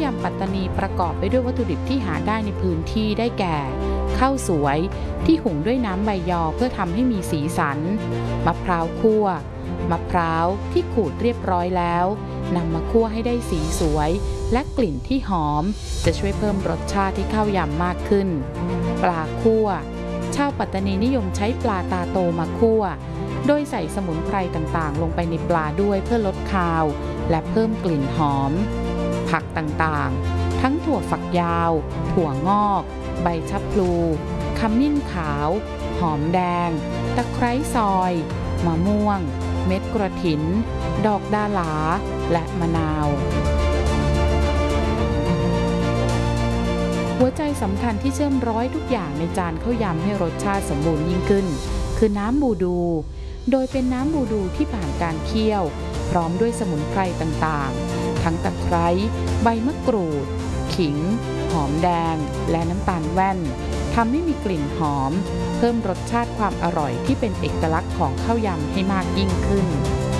ยำปัตตานีประกอบไปด้วยวัตถุดิบที่หาได้ในพื้นที่ได้แก่ข้าวสวยที่หุงด้วยน้ำใบยอเพื่อทำให้มีสีสันมะพร้าวคั่วมะพร้าวที่ขูดเรียบร้อยแล้วนำมาคั่วให้ได้สีสวยและกลิ่นที่หอมจะช่วยเพิ่มรสชาติที่ข้าวยำมากขึ้นปลาคั่วชาวปัตตานีนิยมใช้ปลาตาโตมาคั่วโดยใส่สมุนไพรต่างๆลงไปในปลาด้วยเพื่อลดคาวและเพิ่มกลิ่นหอมผักต่างๆทั้งถั่วฝักยาวถั่วงอกใบชะพลูขมิ้นขาวหอมแดงตะไคร้ซอยมะม่วงเม็ดกระถินดอกดาหลาและมะนาวหัวใจสำคัญที่เชื่อมร้อยทุกอย่างในจานข้าวยำให้รสชาติสมบูรณ์ยิ่งขึ้นคือน้ำบูดูโดยเป็นน้ำบูดูที่ผ่านการเคี่ยวพร้อมด้วยสมุนไพรต่างๆทั้งตะไคร้ใบมะกรูดขิงหอมแดงและน้ำตาลแว่นทำให้มีกลิ่นหอมเพิ่มรสชาติความอร่อยที่เป็นเอกลักษณ์ของข้าวยำให้มากยิ่งขึ้น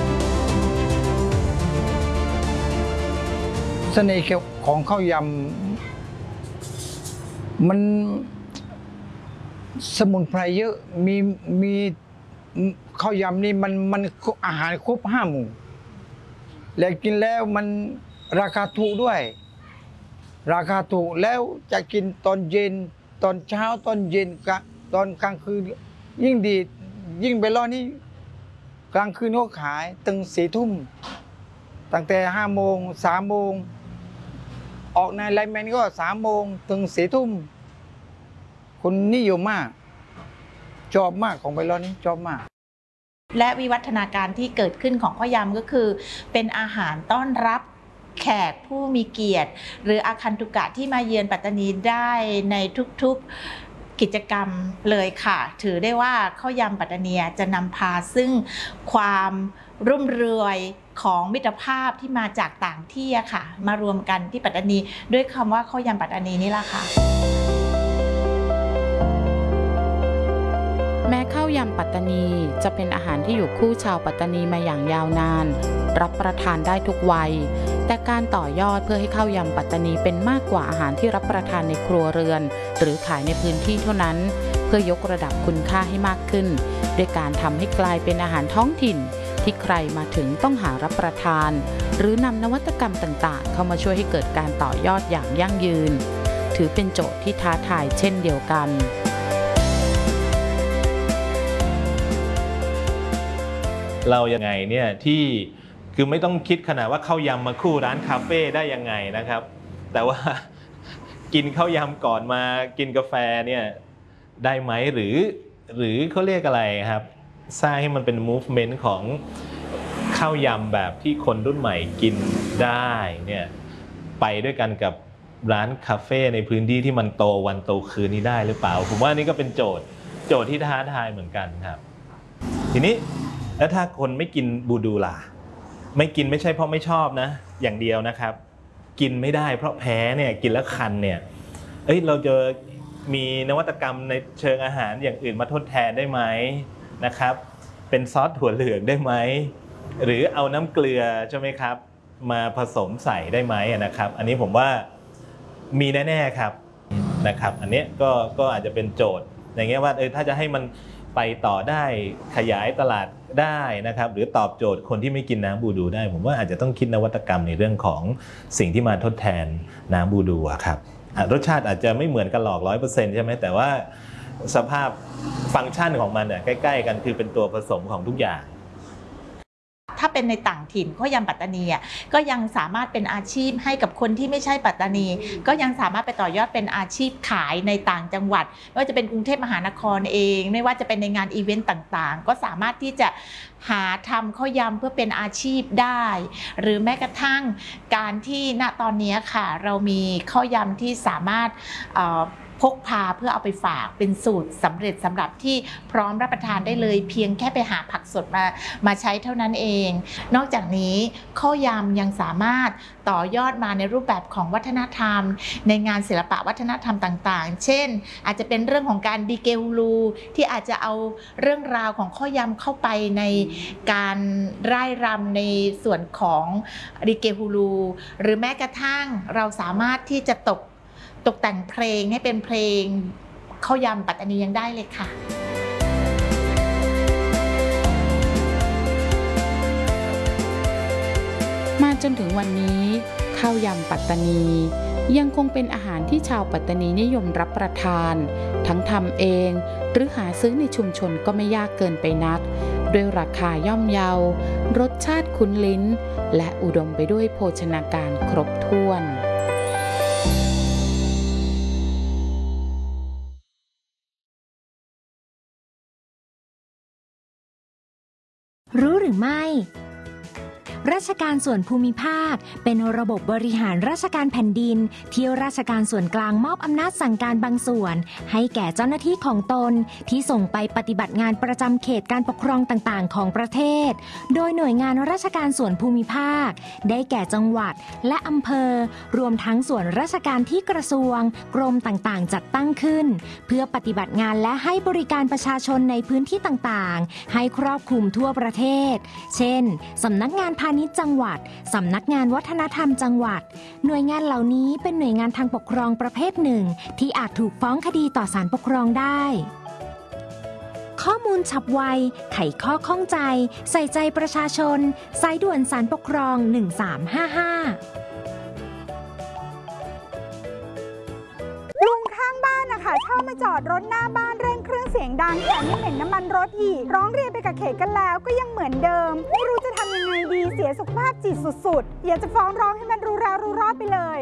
เสน่ห์ของข้าวยำมันสมุนไพรเยอะมีข้าวยำนี่มันอาหารครบ5 หมู่แล้วกินแล้วมันราคาถูกด้วยราคาถูกแล้วจะกินตอนเย็นตอนเช้าตอนเย็นตอนกลางคืนยิ่งดียิ่งไปรอนี่กลางคืนเขาขายถึง4 ทุ่มตั้งแต่5 โมง3 โมงออกในไลน์แมนก็3 โมงถึง4 ทุ่มคนนิยมมากชอบมากของไปรอนี้ชอบมากและวิวัฒนาการที่เกิดขึ้นของข้าวยำก็คือเป็นอาหารต้อนรับแขกผู้มีเกียรติหรืออาคันตุกะที่มาเยือนปัตตานีได้ในทุกๆกิจกรรมเลยค่ะถือได้ว่าข้าวยำปัตตานีจะนำพาซึ่งความรุ่มเรือยของมิตรภาพที่มาจากต่างที่ค่ะมารวมกันที่ปัตตานีด้วยคำว่าข้าวยำปัตตานีนี่แหละค่ะแม้ข้าวยำปัตตานีจะเป็นอาหารที่อยู่คู่ชาวปัตตานีมาอย่างยาวนานรับประทานได้ทุกวัยแต่การต่อยอดเพื่อให้ข้าวยำปัตตานีเป็นมากกว่าอาหารที่รับประทานในครัวเรือนหรือขายในพื้นที่เท่านั้นเพื่อยกระดับคุณค่าให้มากขึ้นด้วยการทำให้กลายเป็นอาหารท้องถิ่นที่ใครมาถึงต้องหารับประทานหรือนำนวัตกรรมต่างๆเข้ามาช่วยให้เกิดการต่อยอดอย่างยั่งยืนถือเป็นโจทย์ที่ท้าทายเช่นเดียวกันเรายังไงเนี่ยที่คือไม่ต้องคิดขนาดว่าข้าวยำมาคู่ร้านคาเฟ่ได้ยังไงนะครับแต่ว่ากินข้าวยำก่อนมากินกาแฟเนี่ยได้ไหมหรือเขาเรียกอะไรครับสร้างให้มันเป็น movement ของข้าวยำแบบที่คนรุ่นใหม่กินได้เนี่ยไปด้วยกันกับร้านคาเฟ่ในพื้นที่ที่มันโตวันโตคืนนี้ได้หรือเปล่าผมว่านี่ก็เป็นโจทย์ที่ท้าทายเหมือนกันครับทีนี้แล้วถ้าคนไม่กินบูดูล่ะไม่กินไม่ใช่เพราะไม่ชอบนะอย่างเดียวนะครับกินไม่ได้เพราะแพ้เนี่ยกินแล้วคันเนี่ยเราจะมีนวัตกรรมในเชิงอาหารอย่างอื่นมาทดแทนได้ไหมนะครับเป็นซอสถั่วเหลืองได้ไหมหรือเอาน้ำเกลือใช่ไหมครับมาผสมใส่ได้ไหมนะครับอันนี้ผมว่ามีแน่ๆครับนะครับอันนี้ก็อาจจะเป็นโจทย์อย่างเงี้ยว่าถ้าจะให้มันไปต่อได้ขยายตลาดได้นะครับหรือตอบโจทย์คนที่ไม่กินน้ำบูดูได้ผมว่าอาจจะต้องคิดนวัตกรรมในเรื่องของสิ่งที่มาทดแทนน้ำบูดูครับรสชาติอาจจะไม่เหมือนกันหรอก 100% ใช่ไหมแต่ว่าสภาพฟังก์ชันของมันเนี่ยใกล้ๆกันคือเป็นตัวผสมของทุกอย่างถ้าเป็นในต่างถิ่นข้าวยำปัตตานีก็ยังสามารถเป็นอาชีพให้กับคนที่ไม่ใช่ปัตตานีก็ยังสามารถไปต่อยอดเป็นอาชีพขายในต่างจังหวัดไม่ว่าจะเป็นกรุงเทพมหานครเองไม่ว่าจะเป็นในงานอีเวนต์ต่างๆก็สามารถที่จะหาทำข้าวยำเพื่อเป็นอาชีพได้หรือแม้กระทั่งการที่ณตอนนี้ค่ะเรามีข้าวยำที่สามารถพกพาเพื่อเอาไปฝากเป็นสูตรสำเร็จสำหรับที่พร้อมรับประทานได้เลยเพียงแค่ไปหาผักสดมาใช้เท่านั้นเองนอกจากนี้ข้าวยำยังสามารถต่อยอดมาในรูปแบบของวัฒนธรรมในงานศิลปะวัฒนธรรมต่างๆเช่นอาจจะเป็นเรื่องของการดีเกฮูลูที่อาจจะเอาเรื่องราวของข้าวยำเข้าไปในการร่ายรำในส่วนของดีเกฮูลูหรือแม้กระทั่งเราสามารถที่จะตกแต่งเพลงให้เป็นเพลงข้าวยำปัตตานียังได้เลยค่ะมาจนถึงวันนี้ข้าวยำปัตตานียังคงเป็นอาหารที่ชาวปัตตานีนิยมรับประทานทั้งทำเองหรือหาซื้อในชุมชนก็ไม่ยากเกินไปนักด้วยราคาย่อมเยารสชาติคุ้นลิ้นและอุดมไปด้วยโภชนาการครบถ้วนรู้หรือไม่ราชการส่วนภูมิภาคเป็นระบบบริหารราชการแผ่นดินที่ราชการส่วนกลางมอบอำนาจสั่งการบางส่วนให้แก่เจ้าหน้าที่ของตนที่ส่งไปปฏิบัติงานประจำเขตการปกครองต่างๆของประเทศโดยหน่วยงานราชการส่วนภูมิภาคได้แก่จังหวัดและอำเภอรวมทั้งส่วนราชการที่กระทรวงกรมต่างๆจัดตั้งขึ้นเพื่อปฏิบัติงานและให้บริการประชาชนในพื้นที่ต่างๆให้ครอบคลุมทั่วประเทศเช่นสำนักงานพาณิชย์จังหวัดสำนักงานวัฒนธรรมจังหวัดหน่วยงานเหล่านี้เป็นหน่วยงานทางปกครองประเภทหนึ่งที่อาจถูกฟ้องคดีต่อศาลปกครองได้ข้อมูลฉับไวไขข้อข้องใจใส่ใจประชาชนสายด่วนศาลปกครอง1355 ลุงข้างบ้านนะคะชอบมาจอดรถหน้าบ้านเร่งเครื่องเสียงดังแถมยังเหม็นน้ำมันรถอีกร้องเรียนไปกับเขตกันแล้วก็ยังเหมือนเดิมไม่รู้จะทำยังไงดีเสียสุขภาพจิตสุดๆอยากจะฟ้องร้องให้มันรู้แล้วรู้รอดไปเลย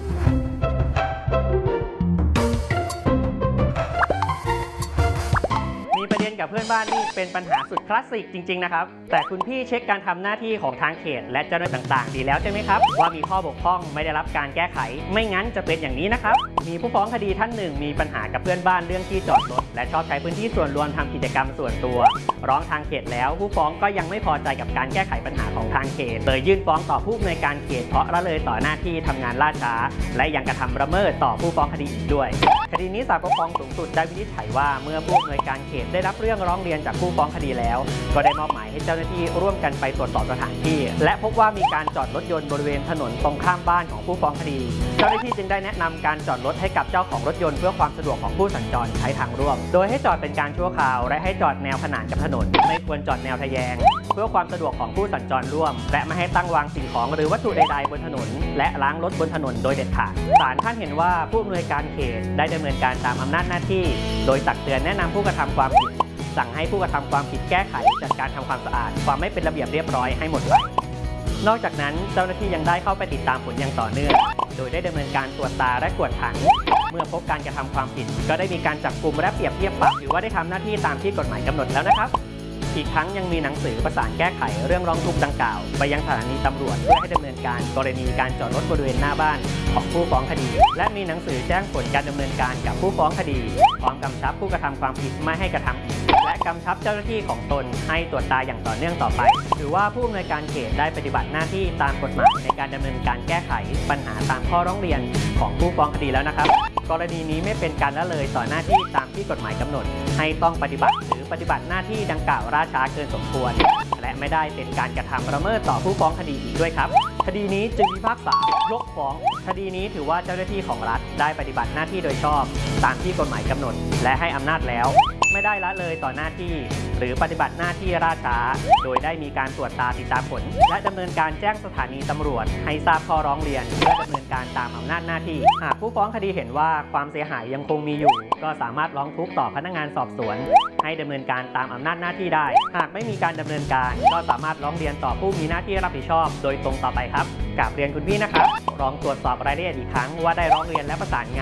มีประเด็นกับเพื่อนบ้านนี่เป็นปัญหาสุดคลาสสิกจริงๆนะครับแต่คุณพี่เช็คการทำหน้าที่ของทางเขตและเจ้าหน้าที่ต่างๆดีแล้วใช่ไหมครับว่ามีข้อบกพร่องไม่ได้รับการแก้ไขไม่งั้นจะเป็นอย่างนี้นะครับมีผู้ฟ้องคดีท่านหนึ่งมีปัญหากับเพื่อนบ้านเรื่องที่จอดรถและชอบใช้พื้นที่ส่วนรวมทำกิจกรรมส่วนตัวร้องทางเขตแล้วผู้ฟ้องก็ยังไม่พอใจกับการแก้ไขปัญหาของทางเขตเลยยื่นฟ้องต่อผู้อำนวยการเขตเพราะละเลยต่อหน้าที่ทำงานล่าช้าและยังกระทำละเมิดต่อผู้ฟ้องคดีอีกด้วยคดีนี้ศาลปกครองสูงสุดได้วินิจฉัยว่าเมื่อผู้อำนวยการเขตได้รับเรื่องร้องเรียนจากผู้ฟ้องคดีแล้วก็ได้มอบหมายให้เจ้าหน้าที่ร่วมกันไปตรวจสอบสถานที่และพบว่ามีการจอดรถยนต์บริเวณถนนตรงข้ามบ้านของผู้ฟ้องคดีเจ้าหน้าที่จึงได้แนะนำการจอดรถให้กับเจ้าของรถยนต์เพื่อความสะดวกของผู้สัญจรใช้ทางร่วมโดยให้จอดเป็นการชั่วคราวและให้จอดแนวขนานกับถนนไม่ควรจอดแนวทะแยงเพื่อความสะดวกของผู้สัญจรร่วมและไม่ให้ตั้งวางสิ่งของหรือวัตถุใดๆบนถนนและล้างรถบนถนนโดยเด็ดขาดศาลท่านเห็นว่าผู้อำนวยการเขตได้ดำเนินการตามอำนาจหน้าที่โดยตักเตือนแนะนำผู้กระทำความผิดสั่งให้ผู้กระทำความผิดแก้ไขจัดการทำความสะอาดความไม่เป็นระเบียบเรียบร้อยให้หมดไปนอกจากนั้นเจ้าหน้าที่ยังได้เข้าไปติดตามผลอย่างต่อเนื่องโดยได้ดำเนินการตรวจตาและกวดขันเมื่อพบการกระทำความผิดก็ได้มีการจับกุมและเปรียบเทียบปรับถือว่าได้ทำหน้าที่ตามที่กฎหมายกำหนดแล้วนะครับอีกทั้งยังมีหนังสือประสานแก้ไขเรื่องร้องทุกข์ดังกล่าวไปยังสถานีตำรวจเพื่อให้ดำเนินการกรณีการจอดรถบริเวณหน้าบ้านของผู้ฟ้องคดีและมีหนังสือแจ้งผลการดำเนินการกับผู้ฟ้องคดีพร้อมกำชับผู้กระทำความผิดไม่ให้กระทำอีกและกำชับเจ้าหน้าที่ของตนให้ตรวจตาอย่างต่อเนื่องต่อไปถือว่าผู้อำนวยการเขตได้ปฏิบัติหน้าที่ตามกฎหมายในการดำเนินการแก้ไขปัญหาตามข้อร้องเรียนของผู้ฟ้องคดีแล้วนะครับกรณีนี้ไม่เป็นการละเลยต่อหน้าที่ตามที่กฎหมายกำหนดให้ต้องปฏิบัติหรือปฏิบัติหน้าที่ดังกล่าวล่าช้าเกินสมควรและไม่ได้เป็นการกระทำละเมิดต่อผู้ฟ้องคดีอีกด้วยครับคดีนี้จึงพิพากษายกฟ้องคดีนี้ถือว่าเจ้าหน้าที่ของรัฐได้ปฏิบัติหน้าที่โดยชอบตามที่กฎหมายกำหนดและให้อำนาจแล้วไม่ได้ละเลยต่อหน้าที่หรือปฏิบัติหน้าที่ล่าช้าโดยได้มีการตรวจตาติดตามผลและดำเนินการแจ้งสถานีตำรวจให้ทราบข้อร้องเรียนเพื่อดำเนินการตามอำนาจหน้าที่หากผู้ฟ้องคดีเห็นว่าความเสียหายยังคงมีอยู่ก็สามารถร้องทุกข์ต่อพนักงานสอบสวนให้ดำเนินการตามอำนาจหน้าที่ได้หากไม่มีการดำเนินการก็สามารถร้องเรียนต่อผู้มีหน้าที่รับผิดชอบโดยตรงต่อไปครับกราบเรียนคุณพี่นะครับลองตรวจสอบรายละเอียดอีกครั้งว่าได้ร้องเรียนและประสานงาน